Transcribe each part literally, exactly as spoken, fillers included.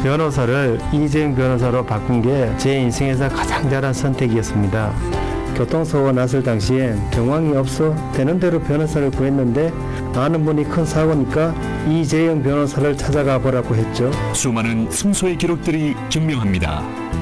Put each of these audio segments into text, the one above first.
변호사를 이재용 변호사로 바꾼 게 제 인생에서 가장 잘한 선택이었습니다. 교통사고가 났을 당시엔 정황이 없어 되는 대로 변호사를 구했는데 아는 분이 큰 사고니까 이재용 변호사를 찾아가 보라고 했죠. 수많은 승소의 기록들이 증명합니다.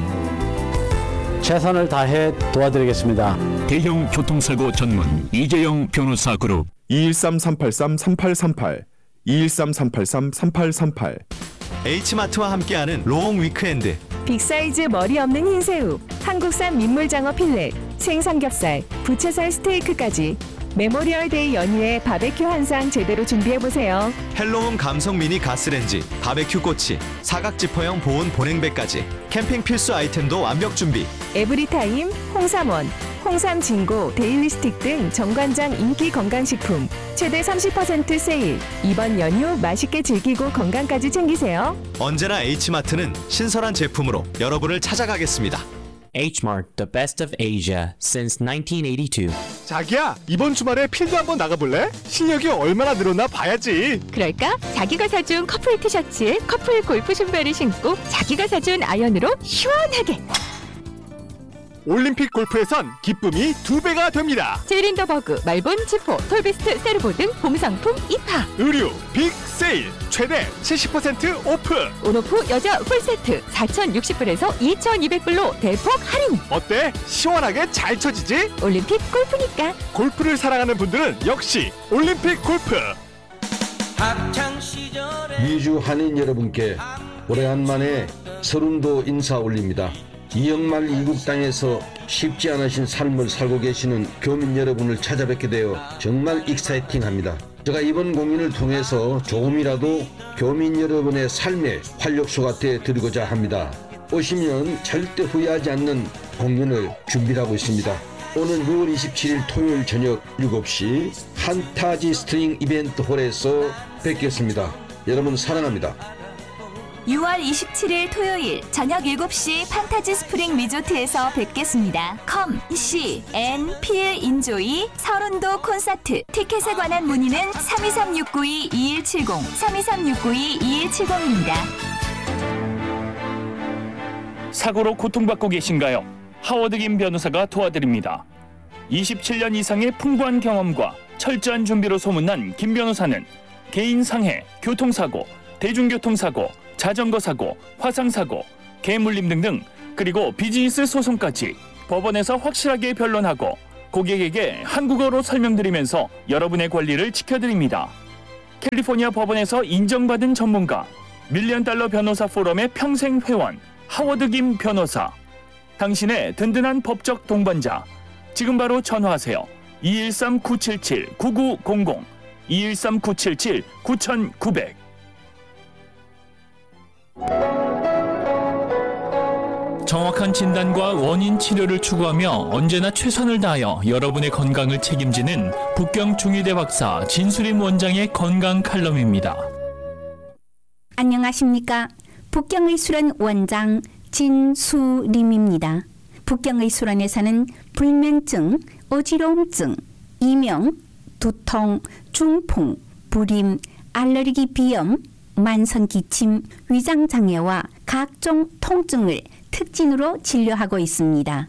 최선을 다해 도와드리겠습니다. 대형 교통사고 전문 이재용 변호사 그룹 이일삼 삼팔삼 삼팔삼팔 이일삼 삼팔삼 삼팔삼팔 H마트와 함께하는 롱 위크엔드. 빅사이즈 머리 없는 흰새우, 한국산 민물장어 필렛, 생삼겹살, 부채살 스테이크까지 메모리얼 데이 연휴에 바베큐 한 상 제대로 준비해보세요. 헬로우 감성 미니 가스렌지, 바베큐 꼬치, 사각 지퍼형 보온 보냉배까지 캠핑 필수 아이템도 완벽 준비. 에브리타임, 홍삼원, 홍삼 진고, 데일리 스틱 등 정관장 인기 건강식품 최대 삼십 퍼센트 세일. 이번 연휴 맛있게 즐기고 건강까지 챙기세요. 언제나 H마트는 신선한 제품으로 여러분을 찾아가겠습니다. H-Mart, the best of Asia since nineteen eighty-two. 자기야, 이번 주말에 필드 한번 나가볼래? 실력이 얼마나 늘었나 봐야지. 그럴까? 자기가 사준 커플 티셔츠에 커플 골프 신발을 신고 자기가 사준 아이언으로 시원하게. 올림픽 골프에선 기쁨이 두 배가 됩니다. 제일인더버그, 말본, 지포, 톨비스트, 세르보 등 봄상품 입하. 의류 빅 세일 최대 칠십 퍼센트 오프. 온오프 여자 풀세트 사천육십 불에서 이천이백 불로 대폭 할인. 어때? 시원하게 잘 쳐지지? 올림픽 골프니까. 골프를 사랑하는 분들은 역시 올림픽 골프. 미주 한인 여러분께 오래간만에 서른도 인사 올립니다. 이영말 이국 땅에서 쉽지 않으신 삶을 살고 계시는 교민 여러분을 찾아뵙게 되어 정말 익사이팅합니다. 제가 이번 공연을 통해서 조금이라도 교민 여러분의 삶의 활력소가 되어 드리고자 합니다. 오시면 절대 후회하지 않는 공연을 준비하고 있습니다. 오는 유월 이십칠일 토요일 저녁 일곱 시 판타지 스트링 이벤트 홀에서 뵙겠습니다. 여러분 사랑합니다. 유월 이십칠일 토요일 저녁 일곱 시 판타지 스프링 리조트에서 뵙겠습니다. 컴, 시, 앤, 필, 인조이, 서른도 콘서트. 티켓에 관한 문의는 삼이삼 육구이 이일칠공, 삼이삼 육구이 이일칠공입니다. 사고로 고통받고 계신가요? 하워드 김 변호사가 도와드립니다. 이십칠 년 이상의 풍부한 경험과 철저한 준비로 소문난 김 변호사는 개인 상해, 교통사고, 대중교통사고, 자전거 사고, 화상 사고, 개물림 등등 그리고 비즈니스 소송까지 법원에서 확실하게 변론하고 고객에게 한국어로 설명드리면서 여러분의 권리를 지켜드립니다. 캘리포니아 법원에서 인정받은 전문가, 밀리언 달러 변호사 포럼의 평생 회원 하워드 김 변호사. 당신의 든든한 법적 동반자. 지금 바로 전화하세요. 이일삼 구칠칠 구구공공, 이일삼 구칠칠 구구공공. 정확한 진단과 원인 치료를 추구하며 언제나 최선을 다하여 여러분의 건강을 책임지는 북경 중의대 박사 진수림 원장의 건강 칼럼입니다. 안녕하십니까. 북경의술원 원장 진수림입니다. 북경의술원에서는 불면증, 어지러움증, 이명, 두통, 중풍, 불임, 알레르기 비염, 만성기침, 위장장애와 각종 통증을 특진으로 진료하고 있습니다.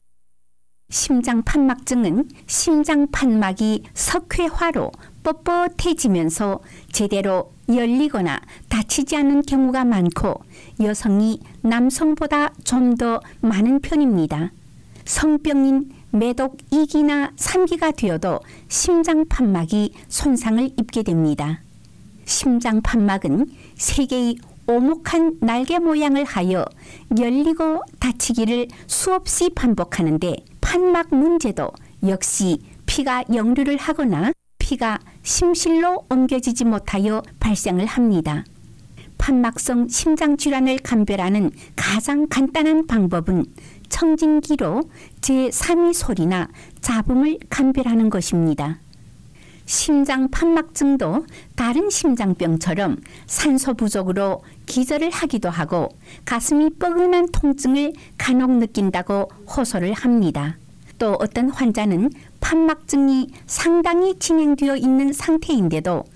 심장판막증은 심장판막이 석회화로 뻣뻣해지면서 제대로 열리거나 다치지 않는 경우가 많고 여성이 남성보다 좀 더 많은 편입니다. 성병인 매독 이 기나 삼 기가 되어도 심장판막이 손상을 입게 됩니다. 심장판막은 세 개의 오목한 날개 모양을 하여 열리고 닫히기를 수없이 반복하는데 판막 문제도 역시 피가 역류를 하거나 피가 심실로 옮겨지지 못하여 발생을 합니다. 판막성 심장질환을 감별하는 가장 간단한 방법은 청진기로 제삼 위 소리나 잡음을 감별하는 것입니다. 심장 판막증도 다른 심장병처럼 산소 부족으로 기절을 하기도 하고 가슴이 뻐근한 통증을 간혹 느낀다고 호소를 합니다. 또 어떤 환자는 판막증이 상당히 진행되어 있는 상태인데도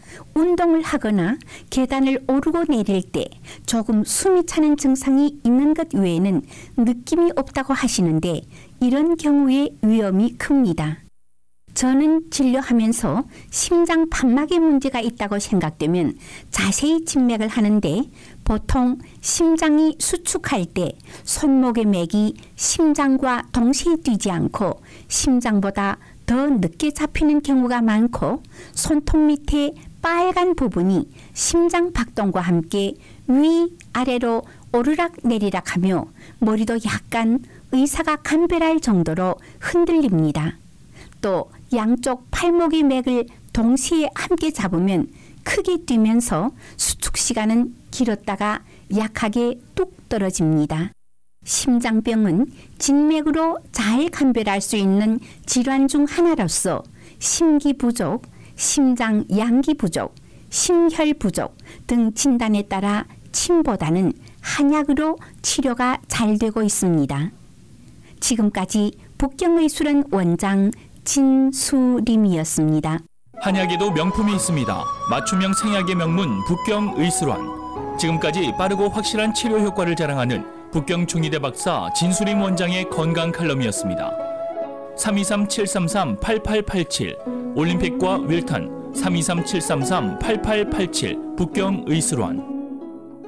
운동을 하거나 계단을 오르고 내릴 때 조금 숨이 차는 증상이 있는 것 외에는 느낌이 없다고 하시는데 이런 경우에 위험이 큽니다. 저는 진료하면서 심장 판막에 문제가 있다고 생각되면 자세히 진맥을 하는데 보통 심장이 수축할 때 손목의 맥이 심장과 동시에 뛰지 않고 심장보다 더 늦게 잡히는 경우가 많고 손톱 밑에 빨간 부분이 심장 박동과 함께 위아래로 오르락 내리락 하며 머리도 약간 의사가 감별할 정도로 흔들립니다. 또 양쪽 팔목의 맥을 동시에 함께 잡으면 크게 뛰면서 수축 시간은 길었다가 약하게 뚝 떨어집니다. 심장병은 진맥으로 잘 감별할 수 있는 질환 중 하나로서 심기 부족, 심장 양기 부족, 심혈 부족 등 진단에 따라 침보다는 한약으로 치료가 잘 되고 있습니다. 지금까지 북경의술원 원장 진수림이었습니다. 한약에도 명품이 있습니다. 맞춤형 생약의 명문 북경의술원. 지금까지 빠르고 확실한 치료 효과를 자랑하는 북경 중의대 박사 진수림 원장의 건강 칼럼이었습니다. 삼이삼 칠삼삼 팔팔팔칠 올림픽과 윌턴 삼이삼 칠삼삼 팔팔팔칠 북경의술원.